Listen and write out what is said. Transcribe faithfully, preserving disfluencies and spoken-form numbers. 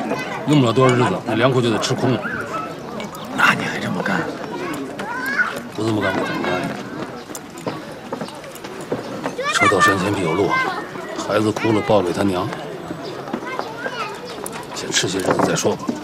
用不了多少日子，那粮库就得吃空了。 那你还这么干？ 不这么干，我怎么干呀？车到山前必有路，孩子哭了抱给他娘。先吃些日子再说吧。